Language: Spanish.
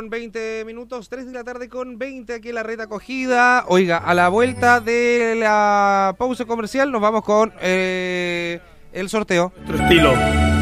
20 minutos, 3 de la tarde con 20 aquí en la red acogida. Oiga, a la vuelta de la pausa comercial nos vamos con el sorteo. Otro estilo.